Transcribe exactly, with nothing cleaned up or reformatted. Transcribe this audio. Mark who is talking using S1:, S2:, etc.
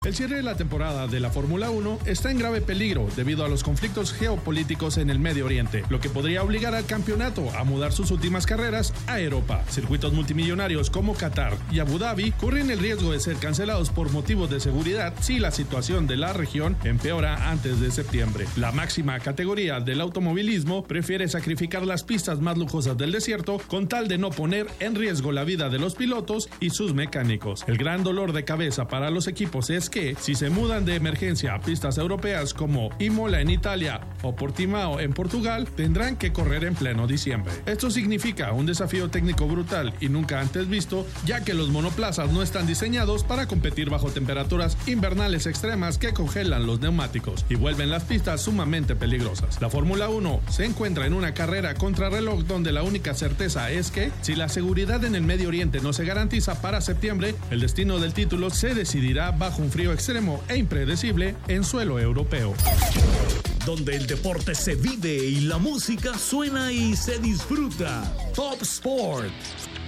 S1: El cierre de la temporada de la Fórmula uno está en grave peligro debido a los conflictos geopolíticos en el Medio Oriente, lo que podría obligar al campeonato a mudar sus últimas carreras a Europa. Circuitos multimillonarios como Qatar y Abu Dhabi corren el riesgo de ser cancelados por motivos de seguridad si la situación de la región empeora antes de septiembre. La máxima categoría del automovilismo prefiere sacrificar las pistas más lujosas del desierto con tal de no poner en riesgo la vida de los pilotos y sus mecánicos. El gran dolor de cabeza para los equipos es que, si se mudan de emergencia a pistas europeas como Imola en Italia o Portimao en Portugal, tendrán que correr en pleno diciembre. Esto significa un desafío técnico brutal y nunca antes visto, ya que los monoplazas no están diseñados para competir bajo temperaturas invernales extremas que congelan los neumáticos y vuelven las pistas sumamente peligrosas. La Fórmula uno se encuentra en una carrera contrarreloj donde la única certeza es que, si la seguridad en el Medio Oriente no se garantiza para septiembre, el destino del título se decidirá bajo un frío extremo e impredecible en suelo europeo.
S2: Donde el deporte se vive y la música suena y se disfruta. Top Sport.